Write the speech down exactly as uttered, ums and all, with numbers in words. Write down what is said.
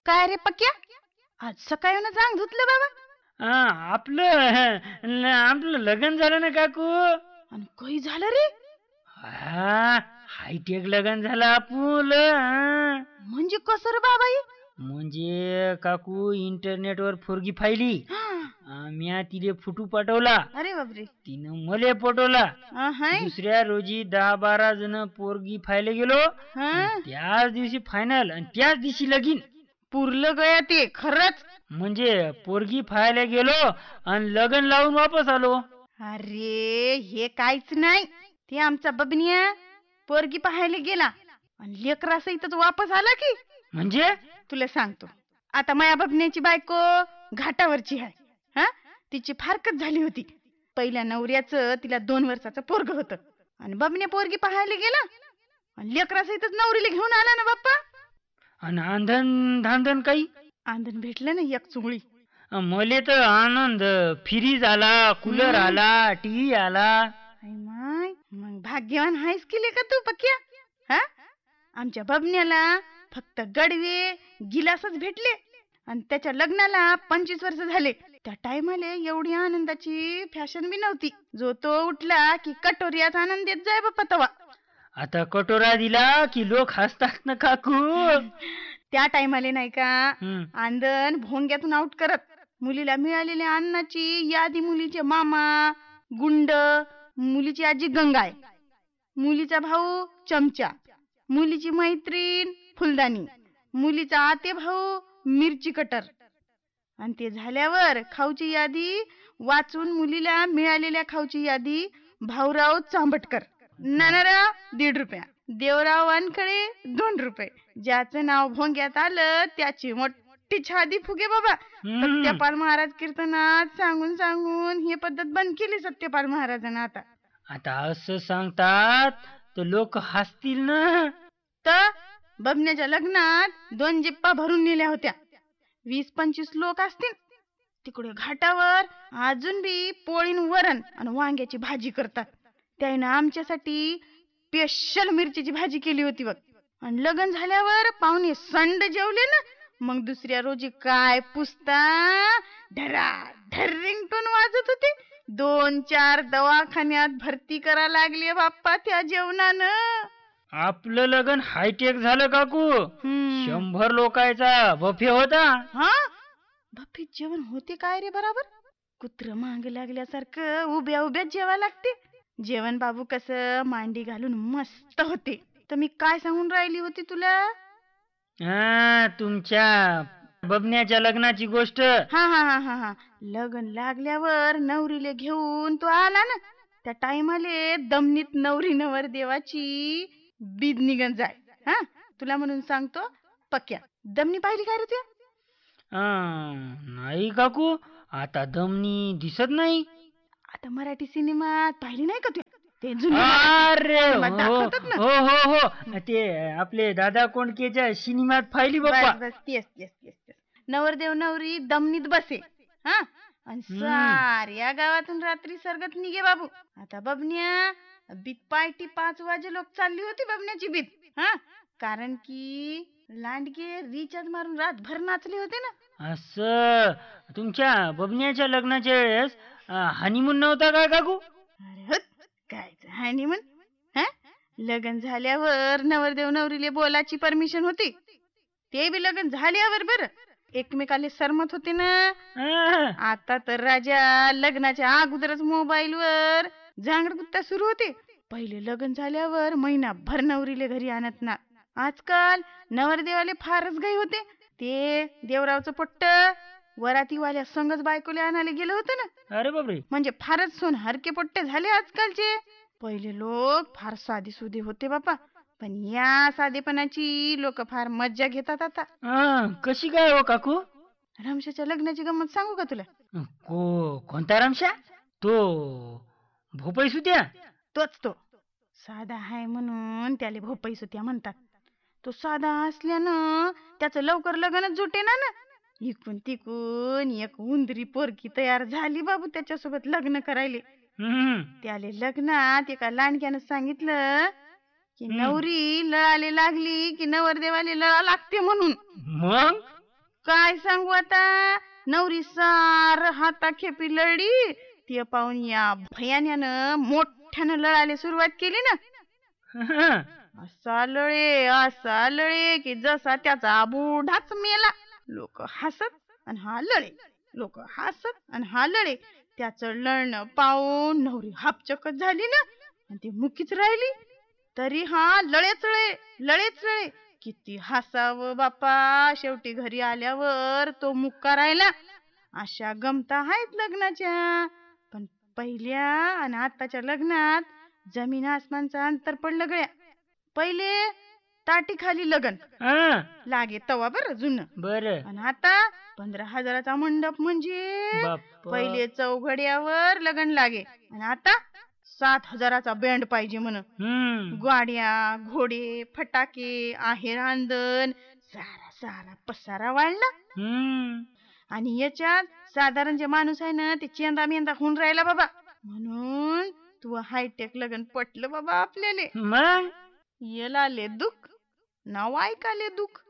काय रे पक्या, आज सकाळी अंग धुतलं बाबा? हा, आपलं ल- आपलं लग्न झालं ना काकू. आणि काही झालं रे? हा, हायटेक लग्न झालं आपलं. हा. म्हणजे कसं रे बाबाई? म्हणजे काकू इंटरनेटवर फोरगी फायली. म्या तिले फोटो पाठवला, अरे बापरे. तिनं मले पटवला. हा, हाय. दुसऱ्या रोजी दहा बारा जण पोरगी फायला गेलो हा? आणि त्याच दिवशी फायनल आणि त्याच दिवशी लगीन. पुरलं गया ते खरंच. म्हणजे पोरगी फायला गेलो आणि लग्न लावून वापस आलो. अरे हे काहीच नाही, ते आमचा बबनिया पोरगी पाहायला गेला आणि लेकरा सहितच वापस आला की. म्हणजे तुला सांगतो, आता माया बबण्याची बायको घाटावरची आहे. हा, तिची फारकत झाली होती. पहिल्या नवऱ्याचं तिला दोन वर्षाचं पोरग होतं आणि बबण्या पोरगी पाहायला गेला आणि लेकरा सहितच नवरीला घेऊन आला ना बाप्पा. आणि आंधन धांधन काही. आंधन भेटलं ना एक चुगळी. मले तर आनंद, फ्रीज आला, कूलर हम्म. आला, टीव्ही आला. आई माय, मग भाग्यवान हायस केले का तू पक्या? हा, आमच्या बबण्याला फक्त गडवे गिलासच भेटले आणि त्याच्या लग्नाला पंचवीस वर्ष झाले. त्या टायमाला एवढी आनंदाची फॅशन बी नव्हती. जो तो उठला की कटोऱ्यात आनंद देत जाय बाप्पा तवा. आता कटोरा दिला की लोक हसतात ना काकू. त्या टायमाले नाही का हम्म. आंदन भोंग्यातून आउट करत मुलीला मिळालेल्या अन्नाची यादी मुलीचे मामा गुंड, मुलीची आजी गंगाय, मुलीचा भाऊ चमचा, मुलीची मैत्रीण फुलदाणी, मुलीचा आते भाऊ मिरची कटर. आणि ते झाल्यावर खाऊची यादी वाचून मुलीला मिळालेल्या खाऊची यादी भाऊराव चांबटकर नानाराव दीड रुपया, देवराव वानखळे दोन रुपये. ज्याचं नाव भोंग्यात आलं त्याची मोठी छादी फुगे बाबा. सत्यपाल महाराज कीर्तनात सांगून सांगून ही पद्धत बंद केली सत्यपाल महाराजांना. आता आता असं सांगतात तर लोक हसतील ना. तर बबण्याच्या लग्नात दोन जिप्पा भरून नेल्या होत्या. वीस पंचवीस लोक असतील. तिकडे घाटावर अजून बी पोळीन वरण आणि वांग्याची भाजी करतात. त्यानं आमच्यासाठी स्पेशल मिरचीची भाजी केली होती बघ. आणि लग्न झाल्यावर पाहुणे संड जेवले ना. मग दुसऱ्या रोजी काय पुसता ढरा ढर रिंगटोन वाजत होते. दोन चार दवाखान्यात भरती करा लागले बाप्पा त्या जेवणानं. आपलं लग्न हायटेक झालं काकू. हम्म. शंभर लोकांचा बफे होता. हा, बफेत जेवण होते काय रे बराबर. कुत्र मांग लागल्यासारखं उभ्या उभ्यात जेवा लागते. जेवण बाबू कसं मांडी घालून मस्त होते. तर मी काय सांगून राहिली होती तुला? हा, तुमच्या बबण्याच्या लग्नाची गोष्ट. हा हा हा हा हा लग्न लागल्यावर नवरीले घेऊन तो आला ना. त्या टायमाले दमनीत नवरी नवर देवाची बीद निघन जाय. हा, तुला म्हणून सांगतो पक्या, दमनी पाहिली काय रे तुया? नाही काकू, आता दमनी दिसत नाही. आता मराठी सिनेमात पाहिली नाही का तू? ते जुने अरे सिनेमात हो दाखवतात ना. हो हो हो ते आपले दादा कोंडकेच्या सिनेमात पाहिली बस बाप्पा. बस तेच तेच तेच तेच. नवरदेव नवरी दमनीत बसे. हा, आणि साऱ्या गावातून रात्री सरगत निघे बाबू. आता बबन्या बीत पायटी पाच वाजे लोक चालली होती बबन्याची बीत. हा, कारण की लांडगे रिचार्ज मारून रातभर नाचले होते ना. असं तुमच्या बबण्याच्या लग्नाच्या वेळेस हनीमून नव्हता काय काकू? अरे होत कायचं हनीमून. हा, लग्न झाल्यावर नवरदेव नवरीले बोलाची परमिशन होती. ते बी लग्न झाल्यावर बर एकमेकाले सरमत होते ना. हा. आता तर राजा लग्नाच्या अगोदरच मोबाईल वर जांगड गुत्ता सुरू होते. पहिले लग्न झाल्यावर महिनाभर नवरीले घरी आणत ना. आजकाल नवरदेवाले फारच घाई होते. ते देवरावचं पोट्ट वरातीवाल्या संगच बायकोले आणायला गेलं होतं ना. अरे बापरे. म्हणजे फारच सोन हरके पोट्टे झाले आजकालचे. पहिले लोक फार साधी सुधी होते बापा, पण या साधेपणाची लोक फार मज्जा घेतात आता. हा, कशी काय हो काकू? रमशाच्या लग्नाची गंमत सांगू का तुला? को कोणता रमशा? तो भोपाई सुद्या? तोच तो. साधा आहे म्हणून त्याले भोपाई सुत्या म्हणतात. तो साधा असल्यानं त्याचं लवकर लग्नच जुटे ना ना. इकून तिकून एक उंदरी पोरकी तयार झाली बाबू त्याच्यासोबत लग्न करायले. हम्म. त्याले लग्नात एका लांडक्यानं सांगितलं की नवरी लळाले लागली की नवरदेवाले लळा लागते म्हणून. मग काय सांगू आता, नवरी सार हाता खेपी लढली. ते पाहून या भयान्यानं मोठ्यानं लढायला सुरुवात केली ना. असा लळे असा लळे की जसा त्याचा बुढाच मेला. लोक हसत आणि हा लळे, लोक हसत आणि हा लळे. त्याचं लढणं पाहून नवरी हापचकच झाली ना, आणि ती मुकीच राहिली. तरी हा लळेच लळे लळेच लळे. किती हसावं बापा. शेवटी घरी आल्यावर तो मुक्का राहिला. अशा गमता आहेत लग्नाच्या. पण पहिल्या आणि आताच्या लग्नात जमीन आसमानचं अंतर पडलं गळ्या. पहिले ताटी खाली लगन हा, लागे तवा बर जुनं. बर. आणि आता पंधरा हजाराचा मंडप म्हणजे बाप्पा. पहिले चौघड्यावर लगन लागे, आणि आता सात हजाराचा बँड पाहिजे म्हण. हम्म. गाड्या घोडे फटाके आहेर आंदण सारा सारा पसारा वाढला. हम्म. आणि याच्यात साधारण जे माणूस आहे ना ते चेंदा मेंदा होऊन राहिला बाबा. म्हणून तू हायटेक लगन पटलं बाबा आपल्याले. मग येल आले दुःख नाव ऐकाले दुःख.